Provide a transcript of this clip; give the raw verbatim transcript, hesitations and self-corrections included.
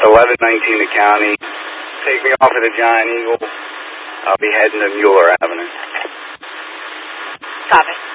eleven nineteen the county. Take me off of the Giant Eagle. I'll be heading to Mueller Avenue. Copy.